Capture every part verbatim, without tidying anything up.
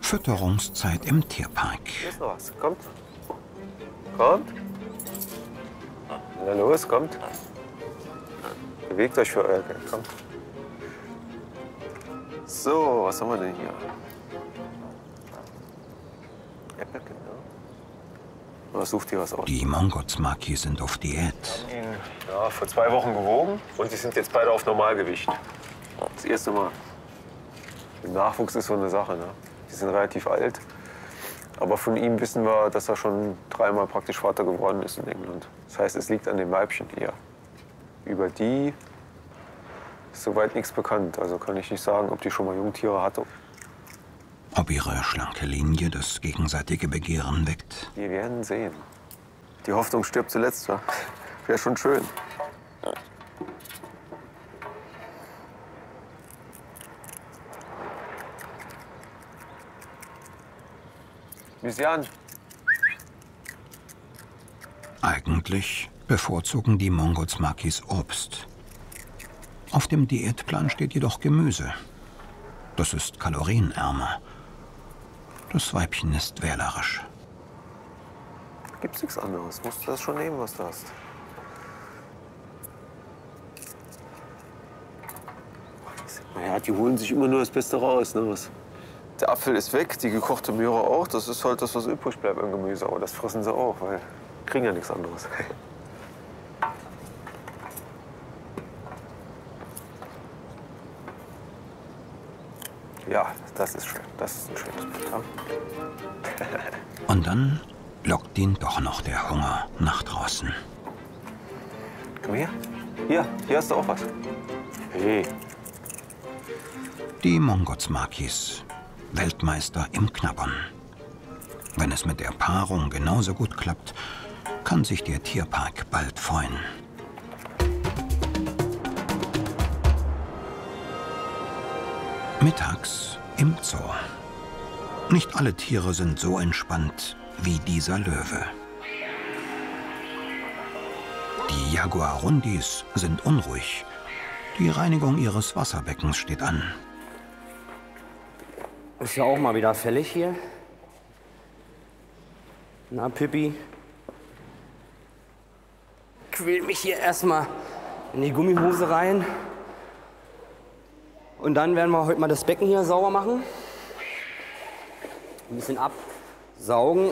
Fütterungszeit im Tierpark. Hier ist noch was. Kommt. Kommt. Na los, kommt. Bewegt euch für euer Geld. Kommt. So, was haben wir denn hier? Äppelchen, ja. Was sucht ihr was aus? Die Mongols-Makis sind auf Diät. Wir haben ihn ja, vor zwei Wochen gewogen und sie sind jetzt beide auf Normalgewicht. Das erste Mal. Der Nachwuchs ist so eine Sache, ne? Die sind relativ alt. Aber von ihm wissen wir, dass er schon dreimal praktisch Vater geworden ist in England. Das heißt, es liegt an den Weibchen eher. Über die ist soweit nichts bekannt. Also kann ich nicht sagen, ob die schon mal Jungtiere hatte. Ob ihre schlanke Linie das gegenseitige Begehren weckt? Wir werden sehen. Die Hoffnung stirbt zuletzt, ja. Wäre schon schön. Jan. Eigentlich bevorzugen die Mongols-Makis Obst. Auf dem Diätplan steht jedoch Gemüse. Das ist kalorienärmer. Das Weibchen ist wählerisch. Gibt's nichts anderes. Musst du das schon nehmen, was du hast. Naja, die holen sich immer nur das Beste raus, ne? Was? Der Apfel ist weg, die gekochte Möhre auch. Das ist halt das, was übrig bleibt im Gemüse. Aber das fressen sie auch, weil kriegen ja nichts anderes. Ja, das ist schön. Das ist ein schönes Bild. Ja? Und dann lockt ihn doch noch der Hunger nach draußen. Komm her. Hier, hier hast du auch was. Hey. Die Mongols-Makis, Weltmeister im Knabbern. Wenn es mit der Paarung genauso gut klappt, kann sich der Tierpark bald freuen. Mittags im Zoo. Nicht alle Tiere sind so entspannt wie dieser Löwe. Die Jaguarundis sind unruhig. Die Reinigung ihres Wasserbeckens steht an. Ist ja auch mal wieder fällig hier. Na, Pippi. Quäl mich hier erstmal in die Gummihose rein. Und dann werden wir heute mal das Becken hier sauber machen. Ein bisschen absaugen.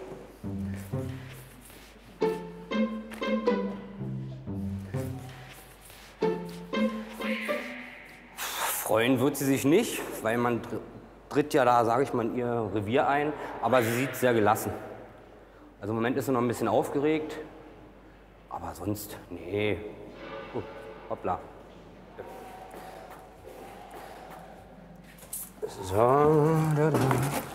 Freuen wird sie sich nicht, weil man tritt ja da, sage ich mal, in ihr Revier ein. Aber sie sieht sehr gelassen. Also im Moment ist sie noch ein bisschen aufgeregt. Aber sonst, nee. Uh, hoppla. So, da, da.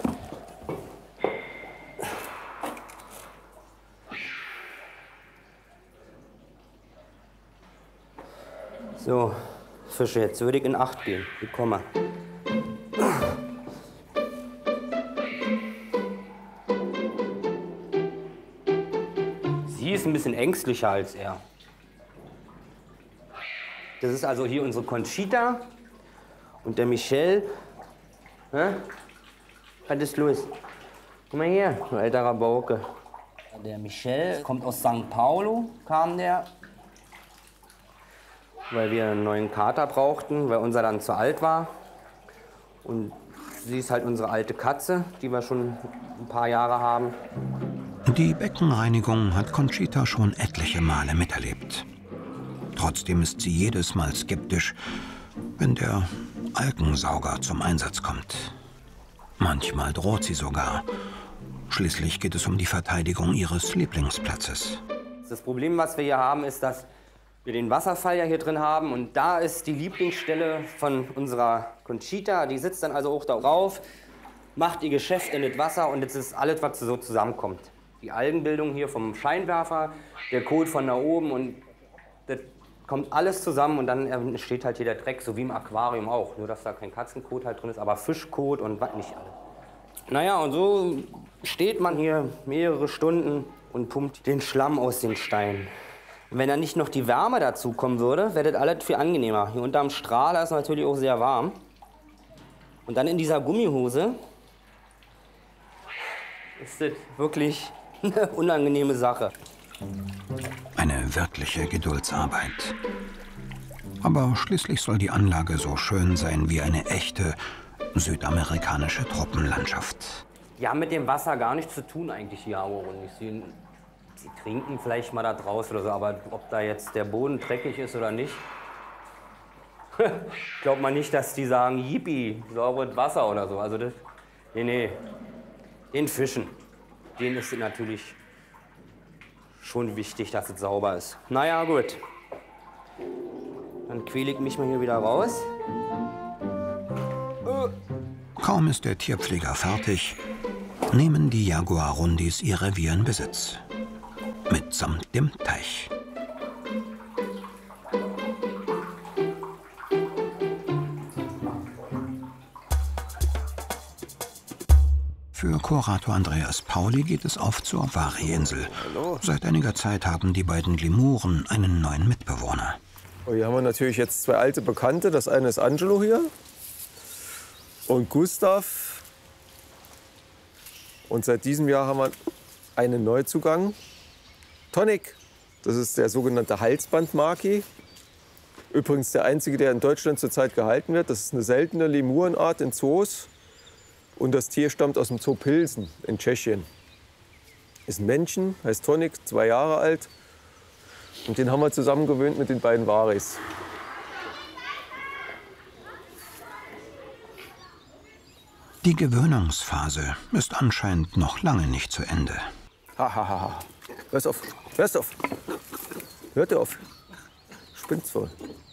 So, Fische, jetzt würde ich in Acht gehen. Ich komme. Sie ist ein bisschen ängstlicher als er. Das ist also hier unsere Conchita und der Michel. Hä? Was ist los? Guck mal hier, du alter Rabauke. Der Michel kommt aus Sankt Paulo, kam der. Weil wir einen neuen Kater brauchten, weil unser dann zu alt war. Und sie ist halt unsere alte Katze, die wir schon ein paar Jahre haben. Die Beckenreinigung hat Conchita schon etliche Male miterlebt. Trotzdem ist sie jedes Mal skeptisch, wenn der Algensauger zum Einsatz kommt. Manchmal droht sie sogar. Schließlich geht es um die Verteidigung ihres Lieblingsplatzes. Das Problem, was wir hier haben, ist, dass wir den Wasserfall ja hier drin haben. Und da ist die Lieblingsstelle von unserer Conchita. Die sitzt dann also auch da drauf, macht ihr Geschäft in das Wasser und jetzt ist alles, was so zusammenkommt. Die Algenbildung hier vom Scheinwerfer, der Kot von da oben und das kommt alles zusammen und dann entsteht halt hier der Dreck, so wie im Aquarium auch. Nur, dass da kein Katzenkot halt drin ist, aber Fischkot und was nicht alles. Naja, und so steht man hier mehrere Stunden und pumpt den Schlamm aus den Steinen. Und wenn dann nicht noch die Wärme dazu kommen würde, wäre das alles viel angenehmer. Hier unterm Strahler ist natürlich auch sehr warm. Und dann in dieser Gummihose ist das wirklich eine unangenehme Sache. Eine wirkliche Geduldsarbeit. Aber schließlich soll die Anlage so schön sein wie eine echte südamerikanische Tropenlandschaft. Die haben mit dem Wasser gar nichts zu tun eigentlich, die Jaguarundis. Sie, sie trinken vielleicht mal da draußen oder so, aber ob da jetzt der Boden dreckig ist oder nicht, glaubt man nicht, dass die sagen, yippie, sauberes Wasser oder so. Also das, nee, nee, den Fischen, denen ist es natürlich schon wichtig, dass es sauber ist. Naja, gut. Dann quäle ich mich mal hier wieder raus. Kaum ist der Tierpfleger fertig, nehmen die Jaguarundis ihr Revier in Besitz. Mitsamt dem Teich. Für Kurator Andreas Pauli geht es auf zur Wari-Insel. Seit einiger Zeit haben die beiden Lemuren einen neuen Mitbewohner. Hier haben wir natürlich jetzt zwei alte Bekannte. Das eine ist Angelo hier und Gustav. Und seit diesem Jahr haben wir einen Neuzugang, Tonic. Das ist der sogenannte Halsbandmaki. Übrigens der einzige, der in Deutschland zurzeit gehalten wird. Das ist eine seltene Lemurenart in Zoos. Und das Tier stammt aus dem Zoo Pilsen in Tschechien. Ist ein Männchen, heißt Tonic, zwei Jahre alt. Und den haben wir zusammengewöhnt mit den beiden Waris. Die Gewöhnungsphase ist anscheinend noch lange nicht zu Ende. Ha, ha, ha, ha. Hörst auf, hörst auf. Hört auf. Spinnt's voll.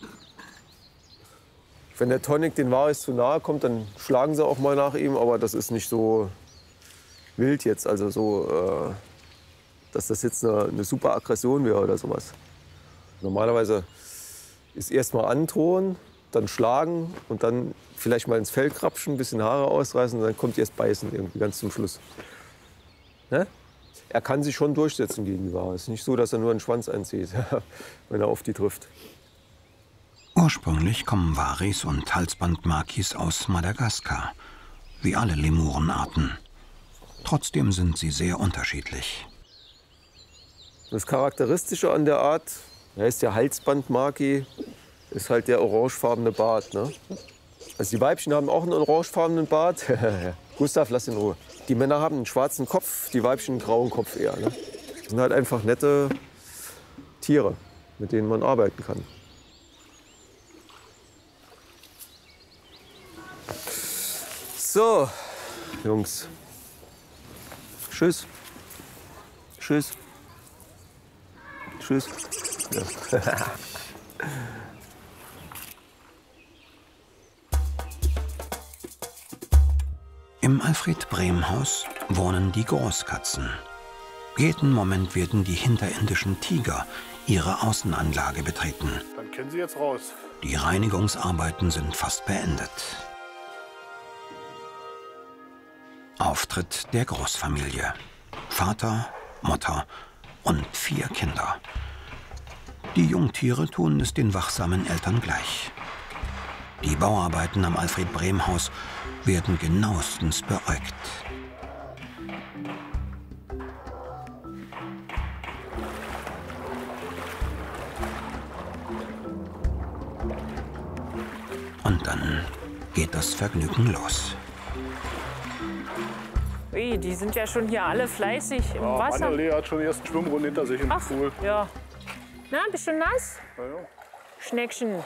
Wenn der Tonic den Waris zu nahe kommt, dann schlagen sie auch mal nach ihm. Aber das ist nicht so wild jetzt. Also so, äh, dass das jetzt eine, eine super Aggression wäre oder sowas. Normalerweise ist erst mal androhen, dann schlagen und dann vielleicht mal ins Fell krapschen, ein bisschen Haare ausreißen und dann kommt erst beißen irgendwie ganz zum Schluss. Ne? Er kann sich schon durchsetzen gegen die Waris. Es ist nicht so, dass er nur einen Schwanz einzieht, wenn er auf die trifft. Ursprünglich kommen Waris und Halsbandmakis aus Madagaskar, wie alle Lemurenarten. Trotzdem sind sie sehr unterschiedlich. Das Charakteristische an der Art, er heißt ja Halsbandmaki, ist halt der orangefarbene Bart. Ne? Also die Weibchen haben auch einen orangefarbenen Bart. Gustav, lass in Ruhe. Die Männer haben einen schwarzen Kopf, die Weibchen einen grauen Kopf eher. Ne? Das sind halt einfach nette Tiere, mit denen man arbeiten kann. So, Jungs. Tschüss. Tschüss. Tschüss. Ja. Im Alfred-Brehm-Haus wohnen die Großkatzen. Jeden Moment werden die hinterindischen Tiger ihre Außenanlage betreten. Dann können Sie jetzt raus. Die Reinigungsarbeiten sind fast beendet. Auftritt der Großfamilie. Vater, Mutter und vier Kinder. Die Jungtiere tun es den wachsamen Eltern gleich. Die Bauarbeiten am Alfred-Brehm-Haus werden genauestens beäugt. Und dann geht das Vergnügen los. Ui, die sind ja schon hier alle fleißig im Ja, Wasser. Anneli hat schon die ersten Schwimmrunden hinter sich im Ach, Pool. ja. Na, bist du nass? Ja, ja. Schneckchen.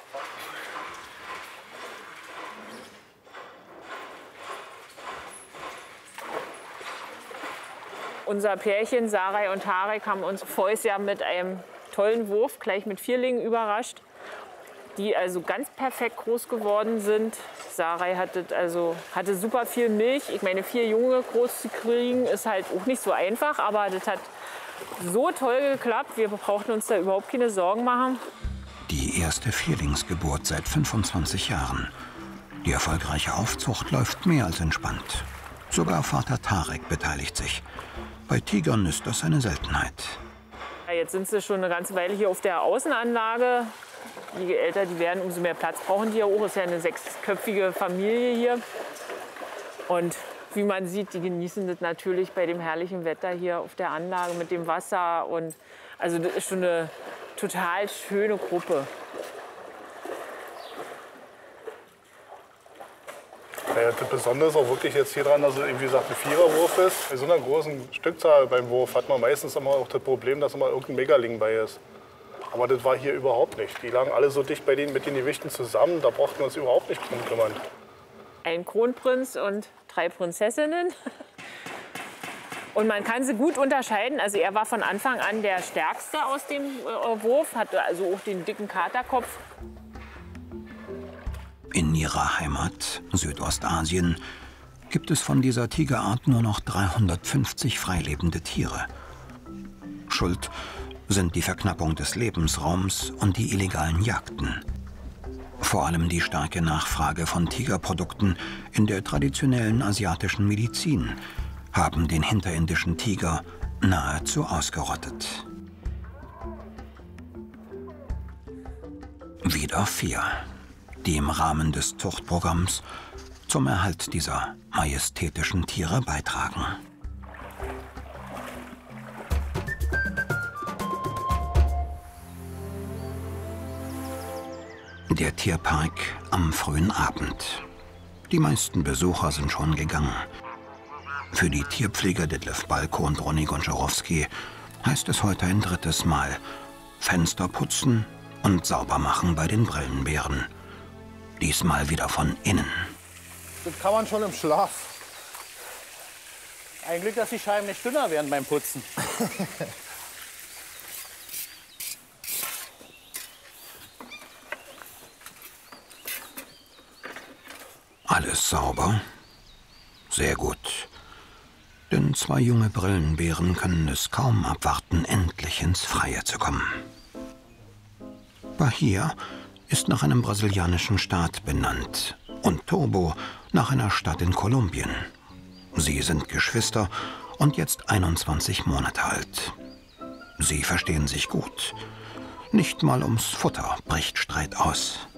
Unser Pärchen, Sarai und Tarek, haben uns voriges Jahr mit einem tollen Wurf, gleich mit Vierlingen, überrascht, die also ganz perfekt groß geworden sind. Sarai hatte, also, hatte super viel Milch. Ich meine, vier Junge groß zu kriegen, ist halt auch nicht so einfach, aber das hat so toll geklappt. Wir brauchten uns da überhaupt keine Sorgen machen. Die erste Vierlingsgeburt seit fünfundzwanzig Jahren. Die erfolgreiche Aufzucht läuft mehr als entspannt. Sogar Vater Tarek beteiligt sich. Bei Tigern ist das eine Seltenheit. Ja, jetzt sind sie schon eine ganze Weile hier auf der Außenanlage. Je älter die werden, umso mehr Platz brauchen die ja auch. Es ist ja eine sechsköpfige Familie hier. Und wie man sieht, die genießen das natürlich bei dem herrlichen Wetter hier auf der Anlage mit dem Wasser. Und also das ist schon eine total schöne Gruppe. Ja, das Besondere ist auch wirklich jetzt hier dran, dass es, wie gesagt, ein Viererwurf ist. Bei so einer großen Stückzahl beim Wurf hat man meistens immer auch das Problem, dass immer irgendein Megaling bei ist. Aber das war hier überhaupt nicht. Die lagen alle so dicht bei denen mit den Gewichten zusammen, da brauchten wir uns überhaupt nicht drum kümmern. Ein Kronprinz und drei Prinzessinnen. Und man kann sie gut unterscheiden. Also er war von Anfang an der Stärkste aus dem äh, Wurf, hatte also auch den dicken Katerkopf. In ihrer Heimat, Südostasien, gibt es von dieser Tigerart nur noch dreihundertfünfzig freilebende Tiere. Schuld sind die Verknappung des Lebensraums und die illegalen Jagden. Vor allem die starke Nachfrage von Tigerprodukten in der traditionellen asiatischen Medizin haben den hinterindischen Tiger nahezu ausgerottet. Wieder vier, die im Rahmen des Zuchtprogramms zum Erhalt dieser majestätischen Tiere beitragen. Der Tierpark am frühen Abend. Die meisten Besucher sind schon gegangen. Für die Tierpfleger Detlef Balko und Ronny Gonczarowski heißt es heute ein drittes Mal Fenster putzen und sauber machen bei den Brillenbären. Diesmal wieder von innen. Das kann man schon im Schlaf. Ein Glück, dass die Scheiben nicht dünner werden beim Putzen. Alles sauber? Sehr gut. Denn zwei junge Brillenbären können es kaum abwarten, endlich ins Freie zu kommen. Bahia ist nach einem brasilianischen Staat benannt und Turbo nach einer Stadt in Kolumbien. Sie sind Geschwister und jetzt einundzwanzig Monate alt. Sie verstehen sich gut. Nicht mal ums Futter bricht Streit aus.